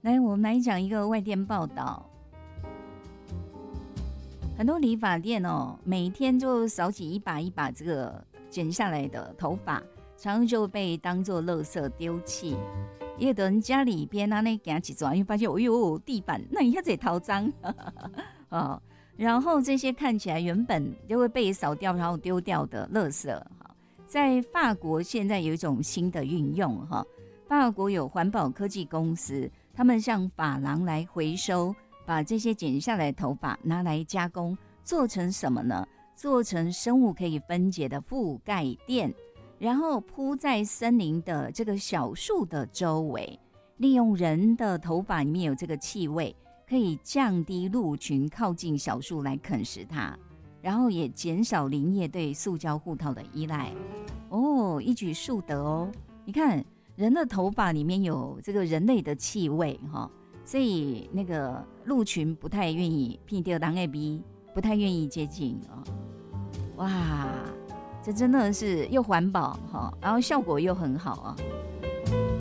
来，我们来讲一个外电报道。很多理发店哦，每天就扫起一把一把这个剪下来的头发，常常就被当作垃圾丢弃。也有的人家里边啊，那给他起床，又发现，哎呦，地板那一下子也掏脏哦。然后这些看起来原本就会被扫掉，然后丢掉的垃圾，在法国现在有一种新的运用哈。法国有环保科技公司，他们向发廊来回收。把这些剪下来的头发拿来加工，做成什么呢？做成生物可以分解的覆盖垫，然后铺在森林的这个小树的周围，利用人的头发里面有这个气味，可以降低鹿群靠近小树来啃食它，然后也减少林业对塑胶护套的依赖。哦，一举数得哦！你看，人的头发里面有这个人类的气味哈。所以那个鹿群不太愿意pin到人的味，不太愿意接近哦。哇，这真的是又环保哈，然后效果又很好啊。